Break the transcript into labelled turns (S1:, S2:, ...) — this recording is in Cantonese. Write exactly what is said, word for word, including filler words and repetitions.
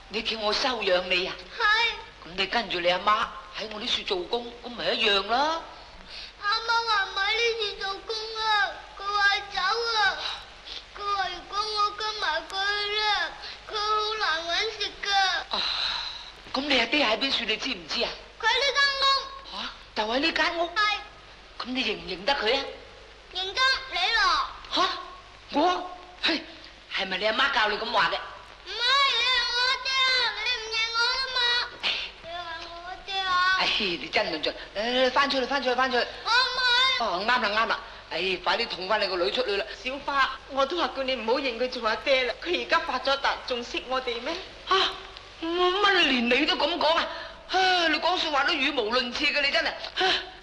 S1: 你叫我收養你啊？
S2: 係。
S1: 咁你跟住你阿媽喺我呢處做工，咁咪一樣啦。
S2: 阿媽話唔喺呢處做工啊，佢話走啊。佢話如果我跟埋佢咧，佢好難搵食噶。
S1: 啊，咁你阿爹喺邊處？你知唔知啊？
S2: 佢呢間屋。
S1: 吓，就喺呢間屋。
S2: 係。
S1: 咁你認唔認得佢啊？
S2: 認得你咯。
S1: 吓，我？係係咪你阿媽教你咁話嘅？
S2: 唔係，你係我阿爹啊！你唔認我啦嘛？你係我阿爹啊！
S1: 哎，你真論盡，誒，翻出去，翻出去，翻出去。
S2: 我唔係。
S1: 哦，啱啦，啱啦。哎，快啲捅翻你個女出去啦！
S3: 小花，我都話叫你唔好認佢做阿爹啦。佢而家發咗達，仲識我哋咩？
S1: 吓，乜連你都咁講啊？啊，你講說話都語無倫次嘅，你真係。